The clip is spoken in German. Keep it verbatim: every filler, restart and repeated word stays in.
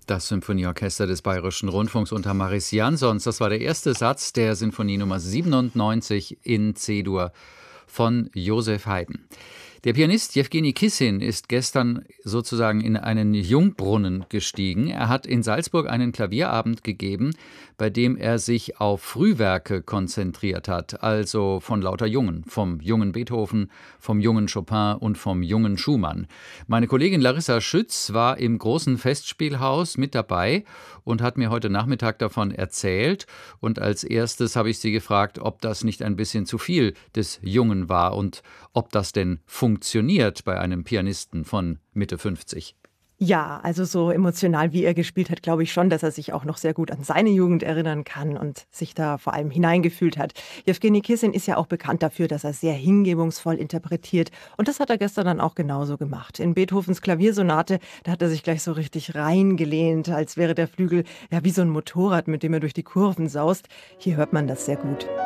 Das Symphonieorchester des Bayerischen Rundfunks unter Maris Jansons. Das war der erste Satz der Sinfonie Nummer siebenundneunzig in C-Dur von Joseph Haydn. Der Pianist Jewgeni Kissin ist gestern sozusagen in einen Jungbrunnen gestiegen. Er hat in Salzburg einen Klavierabend gegeben, bei dem er sich auf Frühwerke konzentriert hat, also von lauter Jungen, vom jungen Beethoven, vom jungen Chopin und vom jungen Schumann. Meine Kollegin Larissa Schütz war im großen Festspielhaus mit dabei und hat mir heute Nachmittag davon erzählt. Und als erstes habe ich sie gefragt, ob das nicht ein bisschen zu viel des Jungen war und ob das denn funktioniert bei einem Pianisten von Mitte fünfzig. Ja, also so emotional, wie er gespielt hat, glaube ich schon, dass er sich auch noch sehr gut an seine Jugend erinnern kann und sich da vor allem hineingefühlt hat. Jewgeni Kissin ist ja auch bekannt dafür, dass er sehr hingebungsvoll interpretiert. Und das hat er gestern dann auch genauso gemacht. In Beethovens Klaviersonate, da hat er sich gleich so richtig reingelehnt, als wäre der Flügel ja wie so ein Motorrad, mit dem er durch die Kurven saust. Hier hört man das sehr gut.